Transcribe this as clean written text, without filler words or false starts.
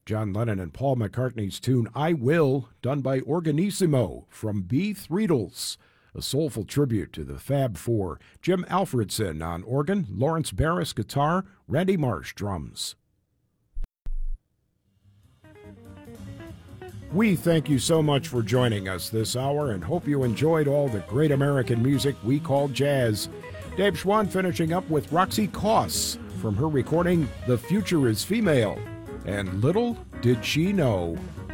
John Lennon and Paul McCartney's tune I Will, done by Organissimo from B. Threedles, a soulful tribute to the Fab Four. Jim Alfredson on organ, Lawrence Barris guitar, Randy Marsh drums. We thank you so much for joining us this hour and hope you enjoyed all the great American music we call jazz. Dave Schwann finishing up with Roxy Koss from her recording The Future is Female, and Little Did She Know.